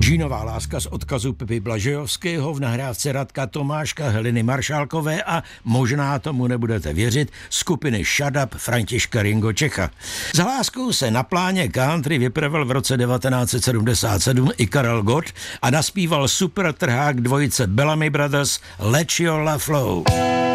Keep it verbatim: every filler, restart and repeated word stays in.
Džínová láska z odkazu Pepy Blažejovského v nahrávce Radka Tomáška, Heleny Maršálkové a možná tomu nebudete věřit, skupiny Shut Up Františka Ringo Čecha. S láskou se na pláně country vypravil v roce devatenáct set sedmdesát sedm i Karel Gott a naspíval super trhák dvojice Bellamy Brothers Let Your Love Flow.